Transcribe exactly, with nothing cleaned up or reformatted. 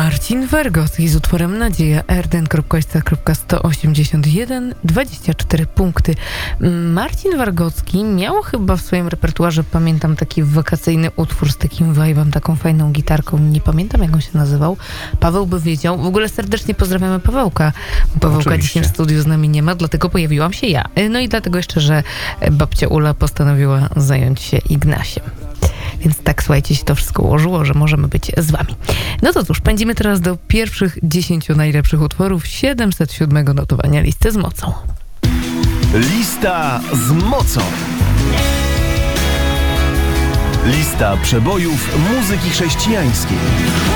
Marcin Wargocki z utworem Nadzieja, erden kropka o s c kropka sto osiemdziesiąt jeden, dwadzieścia cztery punkty. Marcin Wargocki miał chyba w swoim repertuarze, pamiętam, taki wakacyjny utwór z takim vibe'em, taką fajną gitarką. Nie pamiętam, jak on się nazywał. Paweł by wiedział. W ogóle serdecznie pozdrawiamy Pawełka. Pawełka Oczywiście. dzisiaj w studiu z nami nie ma, dlatego pojawiłam się ja. No i dlatego jeszcze, że babcia Ula postanowiła zająć się Ignasiem. Więc tak, słuchajcie, się to wszystko ułożyło, że możemy być z wami. No to cóż, pędzimy teraz do pierwszych dziesięciu najlepszych utworów siedemset siódmego notowania listy z mocą. Lista z mocą. Lista przebojów muzyki chrześcijańskiej.